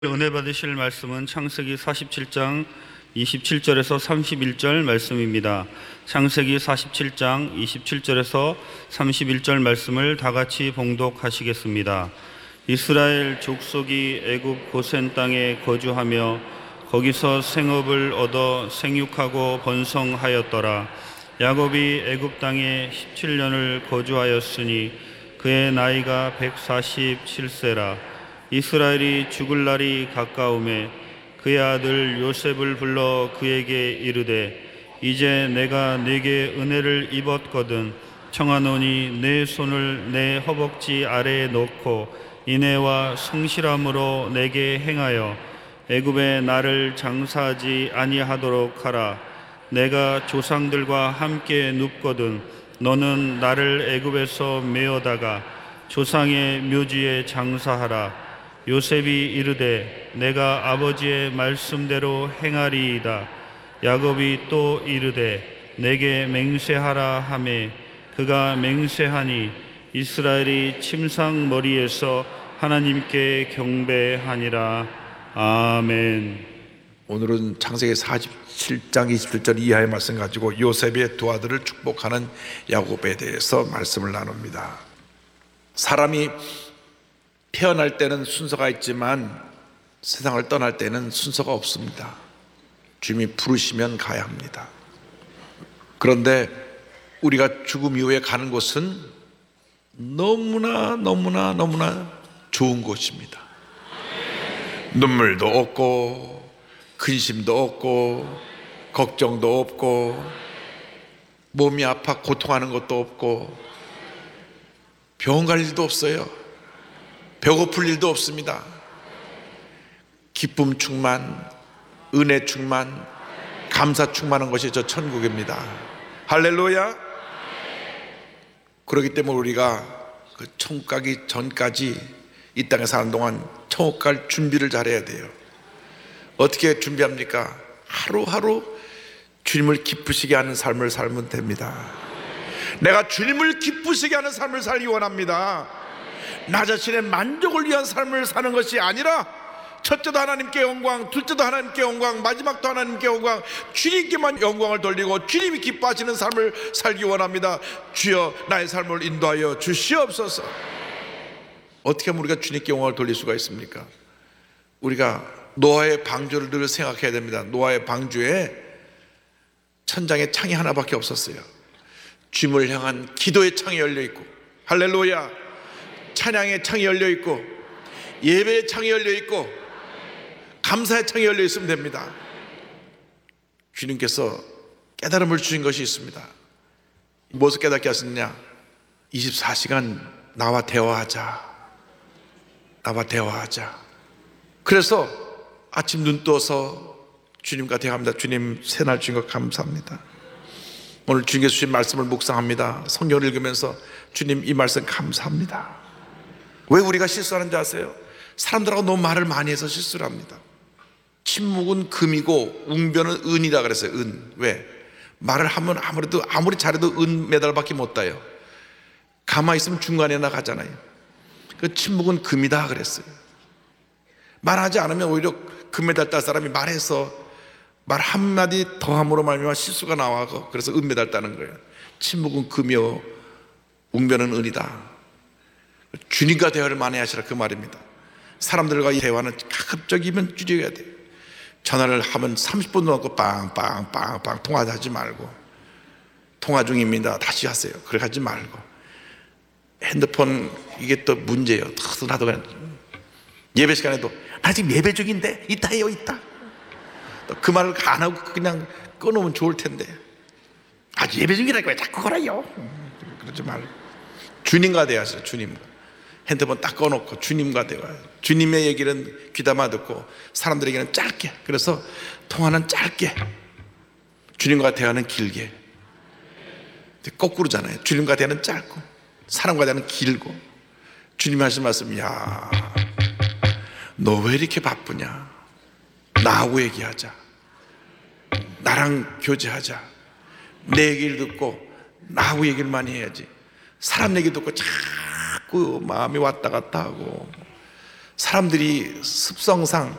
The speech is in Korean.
은혜 받으실 말씀은 창세기 47장 27절에서 31절 말씀입니다. 창세기 47장 27절에서 31절 말씀을 다 같이 봉독하시겠습니다. 이스라엘 족속이 애굽 고센 땅에 거주하며 거기서 생업을 얻어 생육하고 번성하였더라. 야곱이 애굽 땅에 17년을 거주하였으니 그의 나이가 147세라. 이스라엘이 죽을 날이 가까우매 그의 아들 요셉을 불러 그에게 이르되 이제 내가 네게 은혜를 입었거든 청하노니 내 손을 내 허벅지 아래에 놓고 인애와 성실함으로 내게 행하여 애굽에 나를 장사하지 아니하도록 하라. 내가 조상들과 함께 눕거든 너는 나를 애굽에서 메어다가 조상의 묘지에 장사하라. 요셉이 이르되 내가 아버지의 말씀대로 행하리이다. 야곱이 또 이르되 내게 맹세하라 하매 그가 맹세하니 이스라엘이 침상 머리에서 하나님께 경배하니라. 아멘. 오늘은 창세기 47장 27절 이하의 말씀 가지고 요셉의 두 아들을 축복하는 야곱에 대해서 말씀을 나눕니다. 사람이 태어날 때는 순서가 있지만 세상을 떠날 때는 순서가 없습니다. 주님이 부르시면 가야 합니다. 그런데 우리가 죽음 이후에 가는 곳은 너무나 좋은 곳입니다. 눈물도 없고 근심도 없고 걱정도 없고 몸이 아파 고통하는 것도 없고 병원 갈 일도 없어요. 배고플 일도 없습니다. 기쁨 충만, 은혜 충만, 감사 충만한 것이 저 천국입니다. 할렐루야. 그렇기 때문에 우리가 그 천국 가기 전까지 이 땅에 사는 동안 천국 갈 준비를 잘해야 돼요. 어떻게 준비합니까? 하루하루 주님을 기쁘시게 하는 삶을 살면 됩니다. 내가 주님을 기쁘시게 하는 삶을 살기 원합니다. 나 자신의 만족을 위한 삶을 사는 것이 아니라 첫째도 하나님께 영광, 둘째도 하나님께 영광, 마지막도 하나님께 영광, 주님께만 영광을 돌리고 주님이 기뻐하시는 삶을 살기 원합니다. 주여 나의 삶을 인도하여 주시옵소서. 어떻게 하면 우리가 주님께 영광을 돌릴 수가 있습니까? 우리가 노아의 방주를 늘 생각해야 됩니다. 노아의 방주에 천장에 창이 하나밖에 없었어요. 주님을 향한 기도의 창이 열려 있고, 할렐루야, 찬양의 창이 열려 있고, 예배의 창이 열려 있고, 감사의 창이 열려 있으면 됩니다. 주님께서 깨달음을 주신 것이 있습니다. 무엇을 깨닫게 하셨느냐? 24시간 나와 대화하자. 나와 대화하자. 그래서 아침 눈 떠서 주님과 대화합니다. 주님 새날 주신 것 감사합니다. 오늘 주님께서 주신 말씀을 묵상합니다. 성경을 읽으면서 주님 이 말씀 감사합니다. 왜 우리가 실수하는지 아세요? 사람들하고 너무 말을 많이 해서 실수를 합니다. 침묵은 금이고 웅변은 은이다 그랬어요. 은. 왜? 말을 하면 아무리 잘해도 은 메달밖에 못 따요. 가만히 있으면 중간에나 가잖아요. 그 침묵은 금이다 그랬어요. 말하지 않으면 오히려 금메달 딸 사람이 말해서 말 한마디 더 함으로 말미암아 실수가 나와서 그래서 은메달 따는 거예요. 침묵은 금이요 웅변은 은이다. 주님과 대화를 많이 하시라 그 말입니다. 사람들과 대화는 가급적이면 줄여야 돼요. 전화를 하면 30분 넘고 빵빵빵빵 통화하지 말고 통화 중입니다 다시 하세요. 그렇게 하지 말고 핸드폰 이게 또 문제예요. 나도 그냥 예배 시간에도 나 지금 예배 중인데 이따 해요 이따. 그 말을 안 하고 그냥 끊으면 좋을 텐데 아주 예배 중이라니까 왜 자꾸 걸어요. 그러지 말고 주님과 대화하세요. 주님과 핸드폰 딱 꺼놓고 주님과 대화. 주님의 얘기는 귀담아 듣고 사람들에게는 짧게. 그래서 통화는 짧게, 주님과 대화는 길게. 거꾸로잖아요. 주님과 대화는 짧고 사람과 대화는 길고. 주님이 하신 말씀, 야, 너 왜 이렇게 바쁘냐? 나하고 얘기하자. 나랑 교제하자. 내 얘기를 듣고 나하고 얘기를 많이 해야지. 사람 얘기 듣고 자꾸 마음이 왔다 갔다 하고 사람들이 습성상